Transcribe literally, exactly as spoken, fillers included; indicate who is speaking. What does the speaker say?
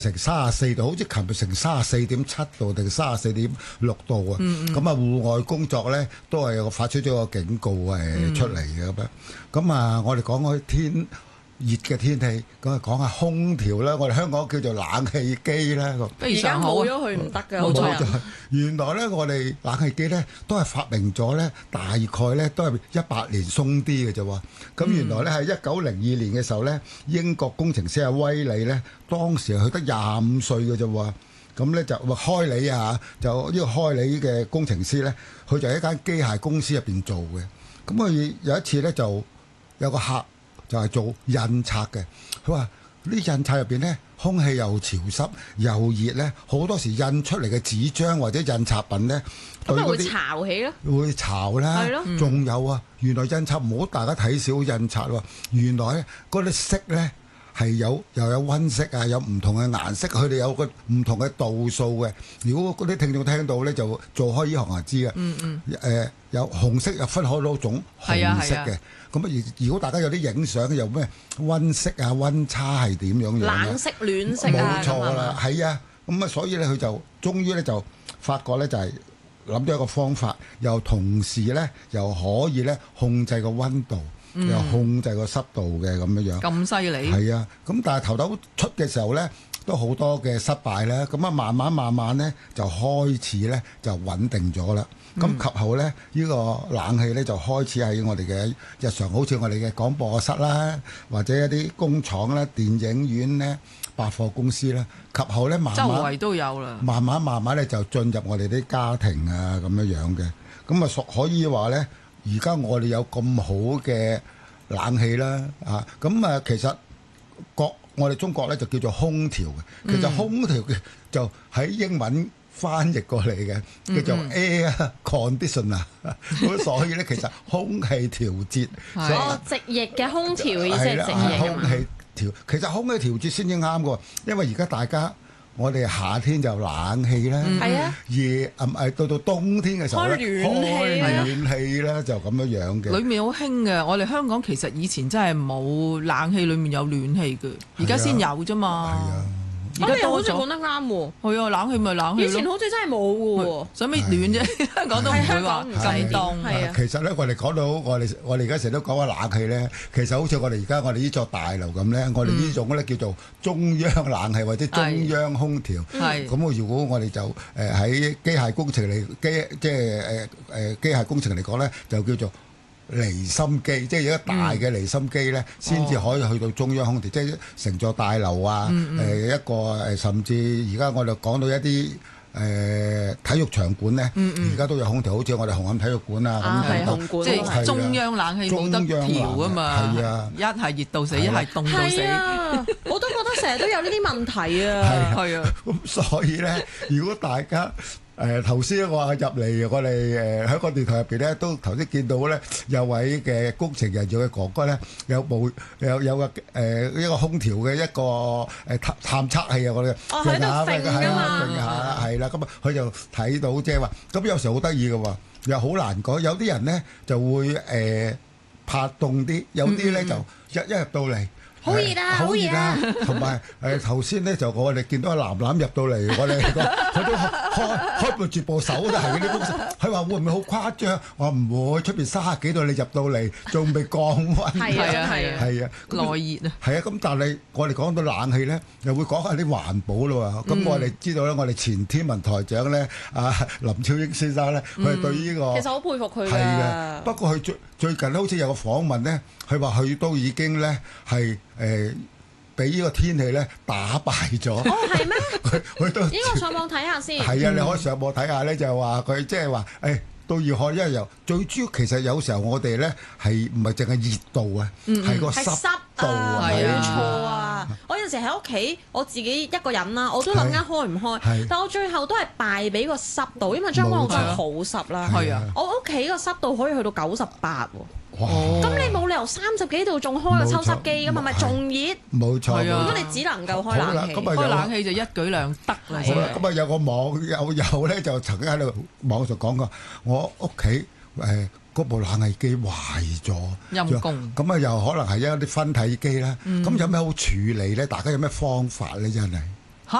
Speaker 1: 成三十四度，好似琴日成三十四點七度定三十四點六度啊！咁啊、嗯，戶外工作咧都係有發出咗個警告誒出嚟嘅咁樣。咁啊、嗯，我哋講開天熱嘅天氣，咁啊講下空調啦。我哋香港叫做冷氣機啦。
Speaker 2: 而家冇咗佢唔得嘅，冇錯人。
Speaker 1: 原來咧，我哋冷氣機咧都係發明咗咧，大概咧都係一百年鬆啲嘅啫喎。咁原來咧喺一九零二年嘅時候咧，英國工程師阿威利咧，當時佢得廿五歲嘅啫喎。咁咧就話開理啊，就呢個開理嘅工程師咧，佢就喺一間機械公司入邊做嘅。咁佢有一次咧就有個客。就係做印刷嘅，佢話呢印刷入邊咧，空氣又潮濕又熱咧，好多時印出嚟嘅紙張或者印刷品咧，
Speaker 2: 咁咪會潮起咯，
Speaker 1: 會潮啦。係咯，仲有啊，原來印刷唔好大家睇少印刷喎，原來咧嗰啲色咧係有又有溫色啊，有唔同嘅顏色，佢哋有個唔同嘅度數嘅。如果嗰啲聽眾聽到咧，就做開呢行就知嘅。嗯嗯。誒、呃，有紅色又分好多種紅色嘅。咁啊！如果大家有啲影相，有咩溫色啊、溫差係點樣樣？
Speaker 2: 冷色、暖色啊，
Speaker 1: 冇錯啦，係啊。咁啊，所以咧，佢就終於咧就發覺咧，就係諗咗一個方法，又同時咧又可以咧控制個溫度，嗯、又控制個濕度嘅咁樣樣。咁犀利？係啊。咁但係頭頭出嘅時候咧，都好多嘅失敗啦。咁啊，慢慢慢慢咧就開始咧就穩定咗啦。咁、嗯、及後咧，呢、這個冷氣咧就開始喺我哋嘅日常，好似我哋嘅廣播室啦，或者一啲工廠啦、電影院咧、百貨公司啦，及後咧慢慢周圍都有啦。慢慢慢慢咧就進入我哋啲家庭啊咁樣樣嘅。咁啊，所可以話咧，而家我哋有咁好嘅冷氣啦，啊，咁啊，其實國我哋中國咧就叫做空調嘅。其實空調嘅就喺英文翻譯過嚟嘅，叫做 air conditioner。咁所以咧，其實空氣調節，
Speaker 2: 哦，直譯嘅空調嘅意思係直譯。
Speaker 1: 空氣調，其實空氣調節先至啱嘅，因為而家大家我哋夏天就冷氣啦，係啊，夜誒誒到到冬天嘅時候咧，開暖氣啦，就咁樣樣嘅。裏面好興嘅，我哋香港其實以前真係冇冷氣，裏面有暖氣嘅，而家先有啫嘛。係啊。
Speaker 2: 而家好似講得啱喎，係啊，冷氣咪冷氣咯。以前好似真係冇嘅喎，使乜暖啫？香港都唔會話咁凍。係啊，
Speaker 1: 其實咧，我哋講到我哋我哋而家成日都講話冷氣咧，其實好似我哋而家我哋呢座大樓咁咧，我哋呢種咧叫做中央冷氣或者中央空調。係咁，我如果我哋就誒喺機械工程嚟機即係誒誒機械工程嚟講咧，就叫做離心機，即係有一大嘅離心機咧，先至可以去到中央空調，嗯、即係成座大樓啊，誒、嗯嗯呃、一個誒，甚至而家我哋講到一啲誒、呃、體育場館咧，而家、嗯嗯、都有空調，好似我哋紅磡體育館啊咁樣，
Speaker 2: 即係中央冷氣冇得調啊嘛，係啊，一係熱到死，一係凍到死，啊、我都覺得成日都有呢啲問題啊，係啊，
Speaker 1: 咁、啊、所以咧，如果大家誒頭先我話入嚟，我哋誒喺個電台入邊咧，都頭先見到咧有位嘅工程人員嘅哥哥咧，有部有有個誒一個空調嘅一個誒探探測器啊，我哋
Speaker 2: 哦喺度揈㗎嘛，
Speaker 1: 揈下係啦，咁啊佢就睇到即係話，咁有時候好得意嘅喎，又好難講，有啲人咧就會誒怕凍啲，有啲咧就一一入到嚟。
Speaker 2: 好熱啊！好熱啊！
Speaker 1: 同埋誒頭先咧就我哋見到阿楠楠入到嚟，我哋佢都開開部住部手都係嗰啲風扇，佢話會唔會好誇張？我話唔會，出邊三十幾度你入到嚟仲未降溫。
Speaker 2: 係啊係啊係啊，內熱啊。
Speaker 1: 係啊，咁但係我哋講到冷氣咧，又會講下啲環保咯喎。咁我哋知道咧，我哋前天文台長咧，阿林超英先生咧，佢係對呢個
Speaker 2: 其實好佩服佢㗎。
Speaker 1: 係嘅，不過佢最最近好似有個訪問咧，佢話佢都已經咧係。誒，俾呢個天氣咧打敗咗。
Speaker 2: 哦，係咩？
Speaker 1: 佢佢都。
Speaker 2: 呢個上網睇下先。
Speaker 1: 係啊，你可以上網睇下咧，就係話佢即係話誒都要開，因為由最主要其實有時候我哋咧係唔係淨係熱度啊，係個濕度啊，
Speaker 2: 冇錯啊！我有陣時喺屋企，我自己一個人啦，我都諗緊開唔開，但我最後都係敗俾個濕度，因為將軍澳真係好濕啦。係啊，我屋企個濕度可以去到九十八喎。咁、哦、你冇理由三十幾度仲開個抽濕機㗎嘛？咪仲熱？冇錯。如果你只能夠開冷氣，開冷氣就一舉兩得啦。
Speaker 1: 好啦，咁啊有個網友友咧就曾經喺度網上講過，我屋企誒嗰部冷氣機壞咗，陰公。咁啊又可能係一啲分體機啦。咁、嗯、有咩好處理咧？大家有咩方法咧？真係。